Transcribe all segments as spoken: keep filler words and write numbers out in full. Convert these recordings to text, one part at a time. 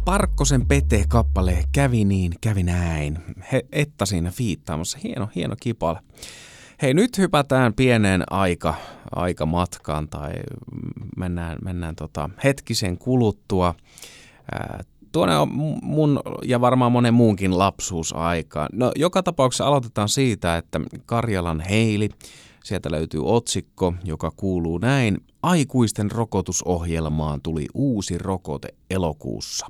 Parkkosen Pete-kappale Kävi niin, kävi näin. He, Etta siinä fiittaamassa. Hieno, hieno kipale. Hei, nyt hypätään pieneen aika, aikamatkaan tai mennään, mennään tota hetkisen kuluttua. Ää, tuonne on mun ja varmaan monen muunkin lapsuusaika. No, joka tapauksessa aloitetaan siitä, että Karjalan Heili, sieltä löytyy otsikko, joka kuuluu näin. Aikuisten rokotusohjelmaan tuli uusi rokote elokuussa.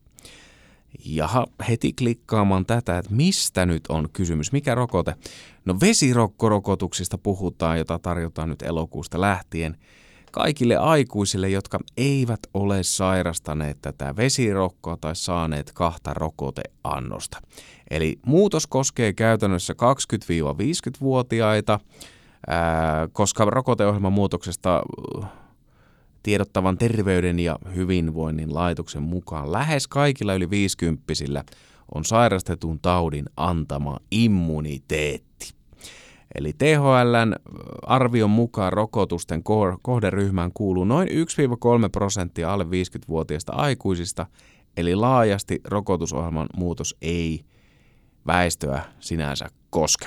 Jaha, heti klikkaamaan tätä, että mistä nyt on kysymys, mikä rokote? No vesirokkorokotuksista puhutaan, jota tarjotaan nyt elokuusta lähtien kaikille aikuisille, jotka eivät ole sairastaneet tätä vesirokkoa tai saaneet kahta rokoteannosta. Eli muutos koskee käytännössä kaksikymmentä-viisikymmentävuotiaita, ää, koska rokoteohjelman muutoksesta tiedottavan terveyden ja hyvinvoinnin laitoksen mukaan lähes kaikilla yli viisikymppisillä on sairastetun taudin antama immuniteetti. Eli T H L:n arvion mukaan rokotusten kohderyhmään kuuluu noin yksi kolme prosenttia alle viisikymmentävuotiaista aikuisista, eli laajasti rokotusohjelman muutos ei väestöä sinänsä koske.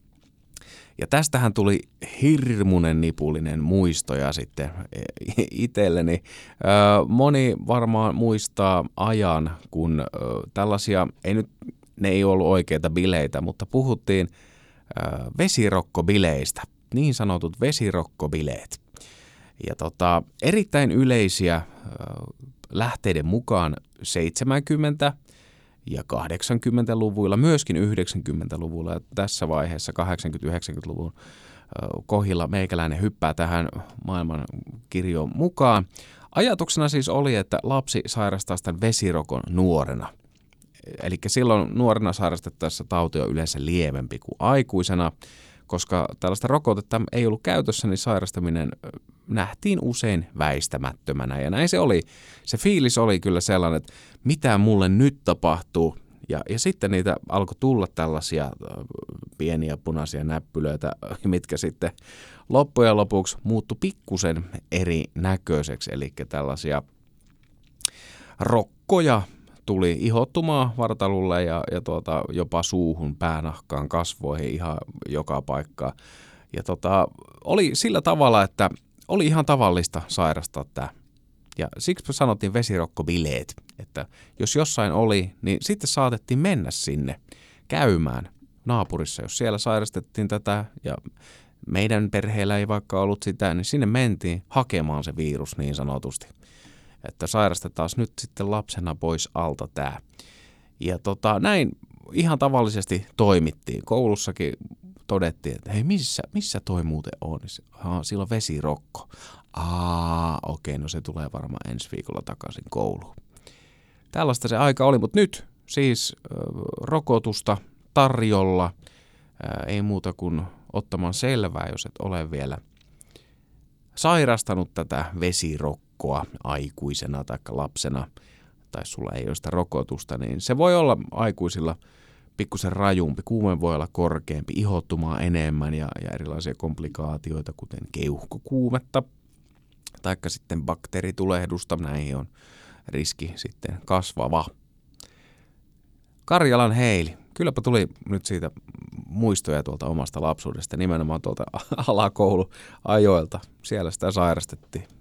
Ja tästähän tuli hirmuinen nipullinen muistoja sitten itselleni. Moni varmaan muistaa ajan, kun tällaisia, ei nyt, ne ei ollut oikeita bileitä, mutta puhuttiin vesirokkobileistä, niin sanotut vesirokkobileet. Ja tota, erittäin yleisiä lähteiden mukaan seitsemänkymmentä- ja kahdeksankymmentäluvuilla, myöskin yhdeksänkymmentäluvulla ja tässä vaiheessa kahdeksankymmentä-yhdeksänkymmentäluvun kohdilla meikäläinen hyppää tähän maailman kirjoon mukaan. Ajatuksena siis oli, että lapsi sairastaa tämän vesirokon nuorena. Eli silloin nuorena sairastettaessa tauti on yleensä lievempi kuin aikuisena, koska tällaista rokotetta ei ollut käytössä, niin sairastaminen nähtiin usein väistämättömänä. Ja näin se oli. Se fiilis oli kyllä sellainen, että mitä mulle nyt tapahtuu. Ja, ja sitten niitä alkoi tulla tällaisia pieniä punaisia näppylöitä, mitkä sitten loppujen lopuksi muuttui pikkusen eri näköiseksi. Eli tällaisia rokkoja tuli ihottumaan vartalolle ja, ja tuota, jopa suuhun, päänahkaan, kasvoihin, ihan joka paikkaan. Ja tota, oli sillä tavalla, että oli ihan tavallista sairastaa tämä. Ja siksi sanottiin vesirokkobileet, että jos jossain oli, niin sitten saatettiin mennä sinne käymään naapurissa. Jos siellä sairastettiin tätä ja meidän perheellä ei vaikka ollut sitä, niin sinne mentiin hakemaan se virus niin sanotusti. Että sairastetaan nyt sitten lapsena pois alta tämä. Ja tota, näin ihan tavallisesti toimittiin. Koulussakin todettiin, että hei, missä, missä toi muuten on? Haa, sillä on vesirokko. Aa, okei, no se tulee varmaan ensi viikolla takaisin kouluun. Tällaista se aika oli, mutta nyt siis äh, rokotusta tarjolla. Äh, ei muuta kuin ottamaan selvää, jos et ole vielä sairastanut tätä vesirokkoa aikuisena tai lapsena, tai sulla ei ole sitä rokotusta, niin se voi olla aikuisilla pikkusen rajumpi, kuume voi olla korkeampi, ihottumaan enemmän ja, ja erilaisia komplikaatioita, kuten keuhkokuumetta, taikka sitten bakteeritulehdusta, näihin on riski sitten kasvava. Karjalan Heili, kylläpä tuli nyt siitä muistoja tuolta omasta lapsuudesta, nimenomaan tuolta alakouluajoilta, siellä sitä sairastettiin.